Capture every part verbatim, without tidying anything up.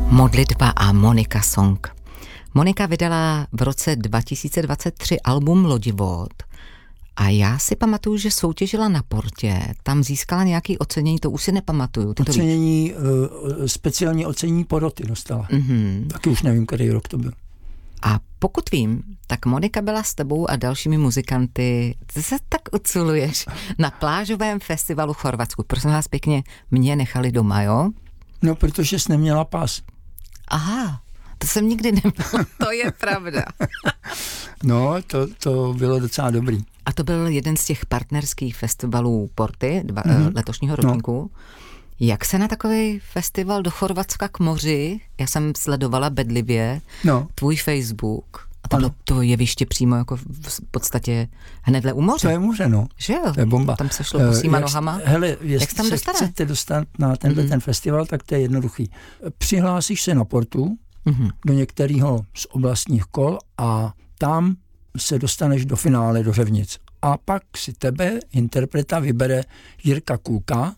Modlitba a Monika Song. Monika vydala v roce dva tisíce dvacet tři album Lodivod a já si pamatuju, že soutěžila na Portě, tam získala nějaké ocenění, to už si nepamatuju. Ty ocenění, uh, speciální ocenění poroty dostala. Mm-hmm. Taky už nevím, který rok to byl. A pokud vím, tak Monika byla s tebou a dalšími muzikanty, ty se tak uculuješ, na plážovém festivalu v Chorvatsku. Prosím vás pěkně, mě nechali doma, jo? No, protože jsi neměla pas. Aha, to jsem nikdy neměla, to je pravda. No, to, to bylo docela dobrý. A to byl jeden z těch partnerských festivalů Porty dva, mm-hmm. letošního ročníku. No. Jak se na takový festival do Chorvatska k moři, já jsem sledovala bedlivě no. tvůj Facebook a to bylo to jeviště přímo jako v podstatě hnedle u moře. To je moře, no. Že jo? To je bomba. Tam se šlo bosýma uh, nohama. Hele, jestli se dostane? chcete dostat na tenhle mm-hmm. ten festival, tak to je jednoduchý. Přihlásíš se na Portu mm-hmm. do některého z oblastních kol a tam se dostaneš do finále do Řevnic. A pak si tebe, interpreta, vybere Jirka Kůka,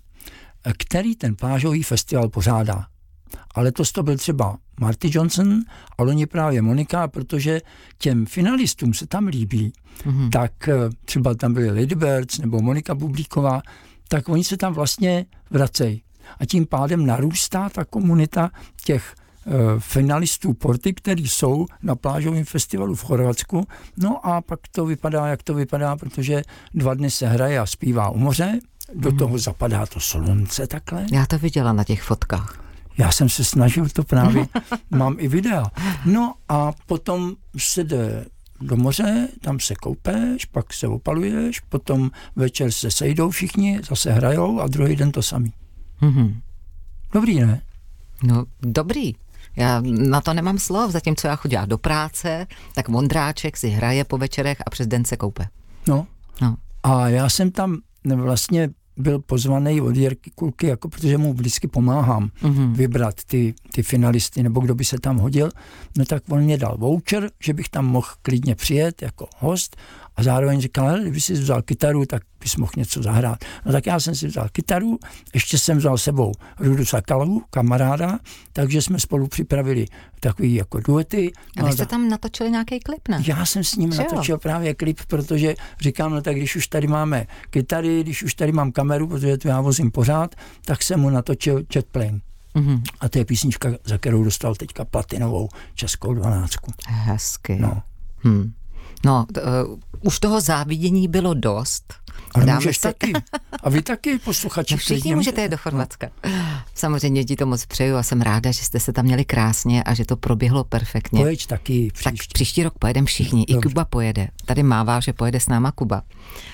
který ten plážový festival pořádá. A letos to byl třeba Marty Johnson a loni právě Monika, protože těm finalistům se tam líbí, mm-hmm. tak třeba tam byly Lady Birds nebo Monika Bublíková, tak oni se tam vlastně vracejí. A tím pádem narůstá ta komunita těch uh, finalistů Porty, který jsou na plážovém festivalu v Chorvatsku. No a pak to vypadá, jak to vypadá, protože dva dny se hraje a zpívá u moře, do toho zapadá to slunce takhle. Já to viděla na těch fotkách. Já jsem se snažil to právě, mám i videa. No a potom se jde do moře, tam se koupeš, pak se opaluješ, potom večer se sejdou všichni, zase hrajou a druhý den to samý. Mm-hmm. Dobrý, ne? No, dobrý. Já na to nemám slov, zatímco já chodila do práce, tak Vondráček si hraje po večerech a přes den se koupe. No, no. A já jsem tam vlastně byl pozvaný od Jirky Kulky, jako protože mu vždycky pomáhám mm-hmm. vybrat ty, ty finalisty, nebo kdo by se tam hodil, no tak on mě dal voucher, že bych tam mohl klidně přijet jako host a zároveň říkal, kdyby si vzal kytaru, tak bys mohl něco zahrát. No tak já jsem si vzal kytaru, ještě jsem vzal sebou Rudu Sakalovou, kamaráda, takže jsme spolu připravili takový jako duety. A vy jste tam natočili nějaký klip, ne? Já jsem s ním že natočil jo? právě klip, protože říkám, no tak když už tady máme kytary, když už tady mám kameru, protože to já vozím pořád, tak jsem mu natočil Jet Plane. Mm-hmm. A to je písnička, za kterou dostal teďka platinovou českou dvanáctku. Hezky. No. Hmm. No, t- uh, už toho závidění bylo dost. Ale dáme můžeš si... taky. A vy taky, posluchači. No všichni můžete jít do Chorvatska. No. Samozřejmě ti to moc přeju a jsem ráda, že jste se tam měli krásně a že to proběhlo perfektně. Pojeď taky příští. Tak příští rok pojedeme všichni. Dobře. I Kuba pojede. Tady mává, že pojede s náma Kuba.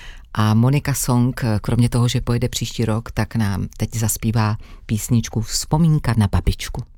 A Monika Song, kromě toho, že pojede příští rok, tak nám teď zaspívá písničku Vzpomínka na babičku.